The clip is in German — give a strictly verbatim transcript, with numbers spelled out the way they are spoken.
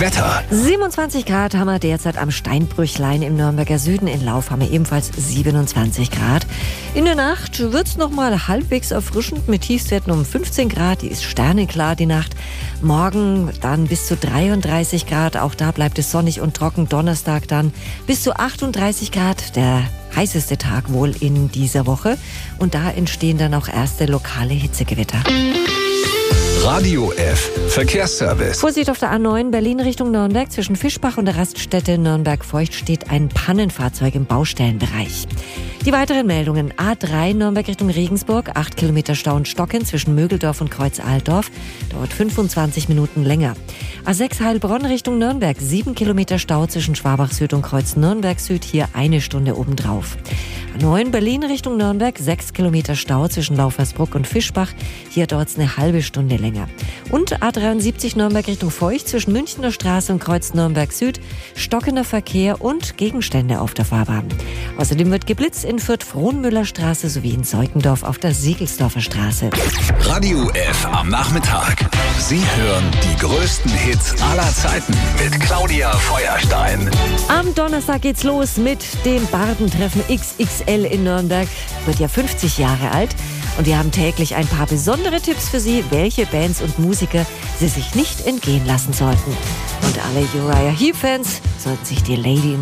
Wetter. siebenundzwanzig Grad haben wir derzeit am Steinbrüchlein im Nürnberger Süden. In Lauf haben wir ebenfalls siebenundzwanzig Grad. In der Nacht wird es nochmal halbwegs erfrischend mit Tiefstwerten um fünfzehn Grad. Die ist sterneklar, die Nacht. Morgen dann bis zu dreiunddreißig Grad. Auch da bleibt es sonnig und trocken. Donnerstag dann bis zu achtunddreißig Grad. Der heißeste Tag wohl in dieser Woche. Und da entstehen dann auch erste lokale Hitzegewitter. Radio F. Verkehrsservice. Vorsicht auf der A neun Berlin Richtung Nürnberg. Zwischen Fischbach und der Raststätte Nürnberg-Feucht steht ein Pannenfahrzeug im Baustellenbereich. Die weiteren Meldungen. A drei Nürnberg Richtung Regensburg. acht Kilometer Stau und Stocken zwischen Mögeldorf und Kreuz-Altdorf. Dauert fünfundzwanzig Minuten länger. A sechs Heilbronn Richtung Nürnberg. sieben Kilometer Stau zwischen Schwabach Süd und Kreuz-Nürnberg Süd. Hier eine Stunde obendrauf. A neun Berlin Richtung Nürnberg. sechs Kilometer Stau zwischen Laufersbruck und Fischbach. Hier dauert es eine halbe Stunde länger. Und A dreiundsiebzig Nürnberg Richtung Feucht zwischen Münchner Straße und Kreuz Nürnberg Süd. Stockender Verkehr und Gegenstände auf der Fahrbahn. Außerdem wird geblitzt in Fürth-Frohnmüller Straße sowie in Seukendorf auf der Siegelsdorfer Straße. Radio F am Nachmittag. Sie hören die größten Hits aller Zeiten mit Claudia Feuerstein. Am Donnerstag geht's los mit dem Bardentreffen X X L in Nürnberg. Wird ja fünfzig Jahre alt. Und wir haben täglich ein paar besondere Tipps für Sie, welche Bands und Musiker Sie sich nicht entgehen lassen sollten. Und alle Uriah Heep-Fans sollten sich die Lady in